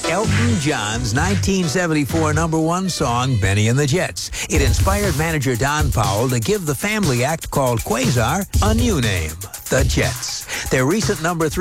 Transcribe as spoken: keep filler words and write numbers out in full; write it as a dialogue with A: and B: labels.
A: Elton John's nineteen seventy-four number one song, Benny and the Jets. It inspired manager Don Powell to give the family act called Quasar a new name, the Jets. Their recent number three